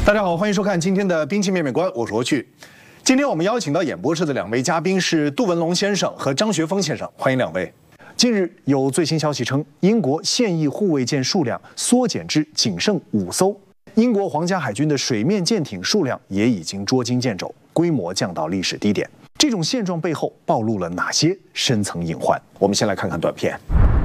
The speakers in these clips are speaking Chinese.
大家好，欢迎收看今天的兵器面面观，我是罗去。今天我们邀请到演播室的两位嘉宾是杜文龙先生和张学峰先生，欢迎两位。近日有最新消息称，英国现役护卫舰数量缩减至仅剩5艘，英国皇家海军的水面舰艇数量也已经捉襟见肘，规模降到历史低点。这种现状背后暴露了哪些深层隐患？我们先来看看短片。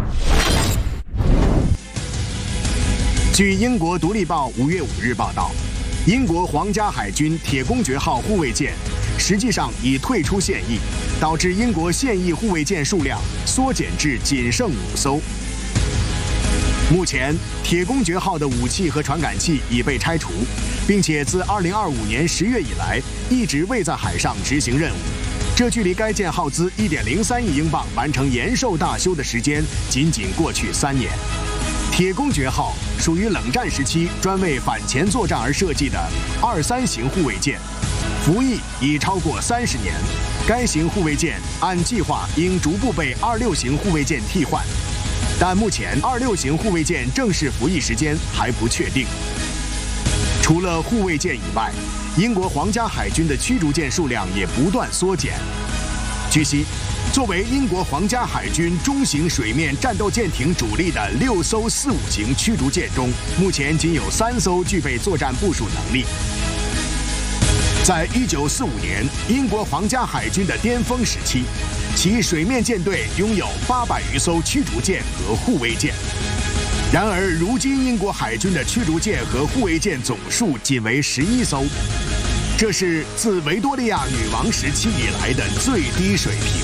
据英国《独立报》5月5日报道，英国皇家海军铁公爵号护卫舰实际上已退出现役，导致英国现役护卫舰数量缩减至仅剩5艘。目前，铁公爵号的武器和传感器已被拆除，并且自2025年10月以来一直未在海上执行任务。这距离该舰耗资1.03亿英镑完成延寿大修的时间仅仅过去3年。铁公爵号属于冷战时期专为反潜作战而设计的23型护卫舰，服役已超过30年。该型护卫舰按计划应逐步被26型护卫舰替换，但目前26型护卫舰正式服役时间还不确定。除了护卫舰以外，英国皇家海军的驱逐舰数量也不断缩减。据悉，作为英国皇家海军中型水面战斗舰艇主力的6艘45型驱逐舰中，目前仅有3艘具备作战部署能力。在1945年，英国皇家海军的巅峰时期，其水面舰队拥有800余艘驱逐舰和护卫舰。然而，如今英国海军的驱逐舰和护卫舰总数仅为11艘，这是自维多利亚女王时期以来的最低水平。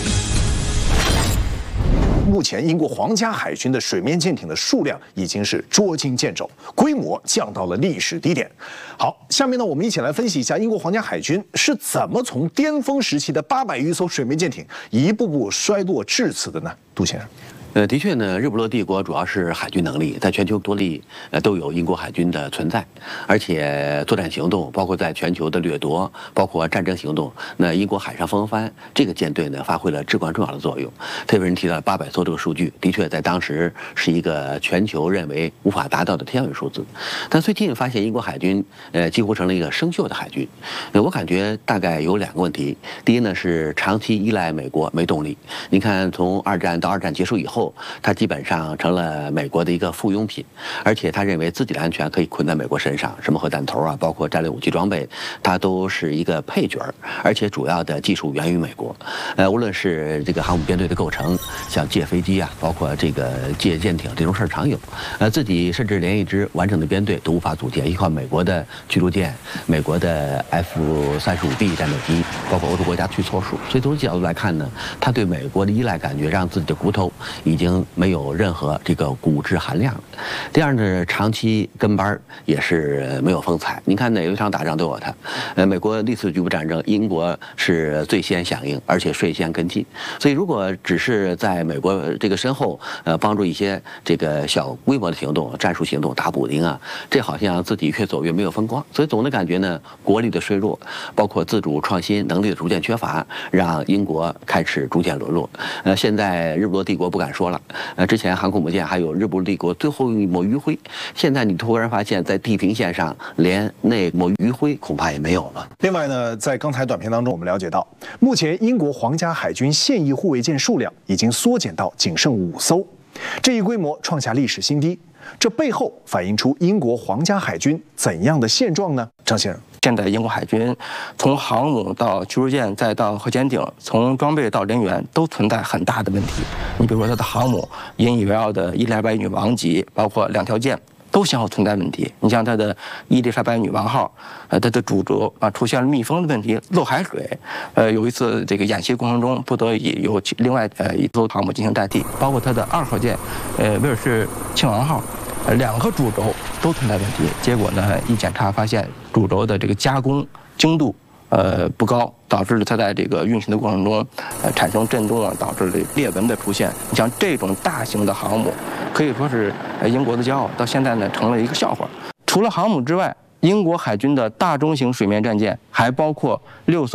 目前，英国皇家海军的水面舰艇的数量已经是捉襟见肘，规模降到了历史低点。好，下面呢，我们一起来分析一下英国皇家海军是怎么从巅峰时期的800余艘水面舰艇一步步衰落至此的呢？杜先生。 的确呢，日不落帝国主要是海军能力，在全球多地都有英国海军的存在，而且作战行动，包括在全球的掠夺，包括战争行动，那英国海上风帆这个舰队呢，发挥了至关重要的作用。特别是提到800艘这个数据，的确在当时是一个全球认为无法达到的天文数字。但最近发现英国海军几乎成了一个生锈的海军。我感觉大概有2个问题。第一呢是长期依赖美国没动力。你看，从2战到2战结束以后，他基本上成了美国的一个附庸品，而且他认为自己的安全可以捆在美国身上，什么核弹头啊，包括战略武器装备，他都是一个配角，而且主要的技术源于美国。无论是这个航母编队的构成，像借飞机啊，包括这个借舰艇这种事儿常有，自己甚至连一支完整的编队都无法组建，依靠美国的驱逐舰、美国的 F-35B 战斗机，包括欧洲国家去凑数。所以从这角度来看呢，他对美国的依赖感觉让自己的骨头已经没有任何这个骨质含量了。第二呢，长期跟班也是没有风采。你看哪一场打仗都有他。美国历次局部战争，英国是最先响应，而且率先跟进。所以如果只是在美国这个身后，帮助一些这个小规模的行动、战术行动打补丁啊，这好像自己越走越没有风光。所以总的感觉呢，国力的衰弱，包括自主创新能力的逐渐缺乏，让英国开始逐渐沦落。现在日不落帝国不敢说了。之前航空母舰还有日不落帝国最后一抹余晖，现在你突然发现，在地平线上连那抹余晖恐怕也没有了。 另外呢，在刚才短片当中，我们了解到，目前英国皇家海军现役护卫舰数量已经缩减到仅剩5艘，这一规模创下历史新低。这背后反映出英国皇家海军怎样的现状呢？张先生。 现在英国海军从航母到驱逐舰再到核潜艇，从装备到人员都存在很大的问题。你比如说它的航母引以为傲的伊丽莎白女王级，包括2条舰都先后存在问题。你像它的伊丽莎白女王号，它的主轴出现了密封的问题，漏海水。有一次这个演习过程中，不得已由另外一艘航母进行代替，包括它的2号舰，威尔士亲王号。2个主轴都存在问题，结果呢，一检查发现主轴的这个加工精度不高，导致了它在这个运行的过程中产生震动啊，导致了裂纹的出现。你像这种大型的航母，可以说是英国的骄傲，到现在呢成了一个笑话。除了航母之外，英国海军的大中型水面战舰还包括6艘